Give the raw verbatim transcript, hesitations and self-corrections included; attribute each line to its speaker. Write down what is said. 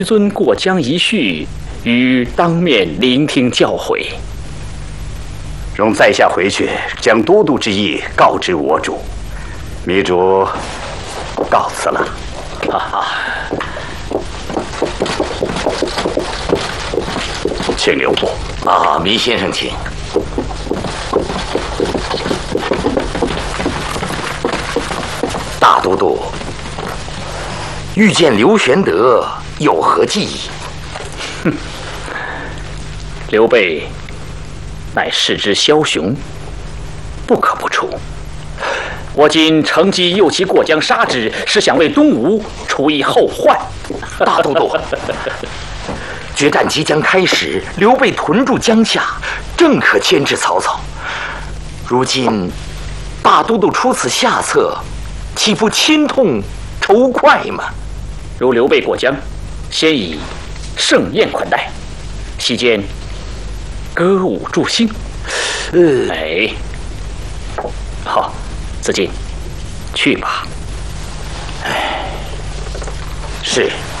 Speaker 1: 尊过江一叙，于当面聆听教诲。
Speaker 2: 容在下回去，将都督之意告知我主。糜主告辞了。
Speaker 1: 哈哈。
Speaker 2: 请留步。
Speaker 3: 啊，糜先生请。大都督遇见刘玄德，有何计议？
Speaker 1: 哼，刘备乃世之枭雄，不可不除。我今乘机诱其过江杀之，是想为东吴除一后患。
Speaker 3: 大都督，决战即将开始，刘备屯驻江夏，正可牵制曹操。如今大都督出此下策，岂不亲痛仇快吗？
Speaker 1: 如刘备过江，先以盛宴款待，席间歌舞助兴。
Speaker 3: 呃，
Speaker 1: 哎，好，子敬，去吧。
Speaker 3: 哎，是。